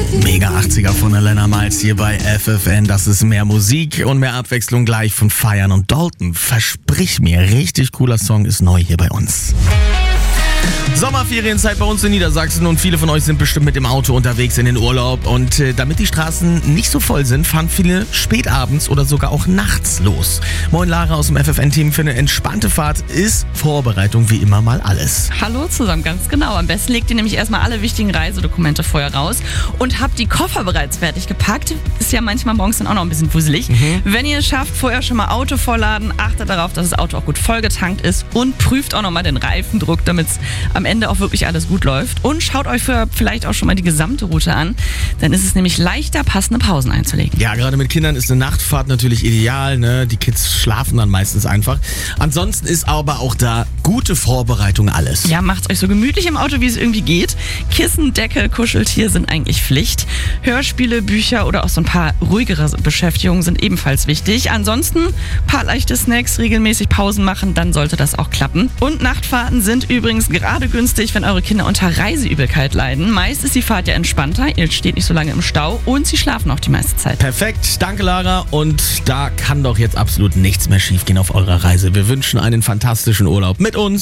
Mega 80er von Elena Miles hier bei FFN. Das ist mehr Musik und mehr Abwechslung gleich von Feiern und Dalton. Versprich mir, richtig cooler Song ist neu hier bei uns. Sommerferienzeit bei uns in Niedersachsen und viele von euch sind bestimmt mit dem Auto unterwegs in den Urlaub und damit die Straßen nicht so voll sind, fahren viele spätabends oder sogar auch nachts los. Moin Lara aus dem FFN-Team, für eine entspannte Fahrt ist Vorbereitung wie immer mal alles. Hallo zusammen, ganz genau. Am besten legt ihr nämlich erstmal alle wichtigen Reisedokumente vorher raus und habt die Koffer bereits fertig gepackt. Ist ja manchmal morgens dann auch noch ein bisschen wuselig. Wenn ihr es schafft, vorher schon mal Auto vollladen, achtet darauf, dass das Auto auch gut vollgetankt ist und prüft auch nochmal den Reifendruck, damit es am Ende auch wirklich alles gut läuft. Und schaut euch vielleicht auch schon mal die gesamte Route an. Dann ist es nämlich leichter, passende Pausen einzulegen. Ja, gerade mit Kindern ist eine Nachtfahrt natürlich ideal, ne? Die Kids schlafen dann meistens einfach. Ansonsten ist aber auch da gute Vorbereitung alles. Ja, macht's euch so gemütlich im Auto, wie es irgendwie geht. Kissen, Decke, Kuscheltier sind eigentlich Pflicht. Hörspiele, Bücher oder auch so ein paar ruhigere Beschäftigungen sind ebenfalls wichtig. Ansonsten ein paar leichte Snacks, regelmäßig Pausen machen, dann sollte das auch klappen. Und Nachtfahrten sind übrigens gerade günstig, wenn eure Kinder unter Reiseübelkeit leiden. Meist ist die Fahrt ja entspannter, ihr steht nicht so lange im Stau und sie schlafen auch die meiste Zeit. Perfekt, danke Lara. Und da kann doch jetzt absolut nichts mehr schiefgehen auf eurer Reise. Wir wünschen einen fantastischen Urlaub mit uns.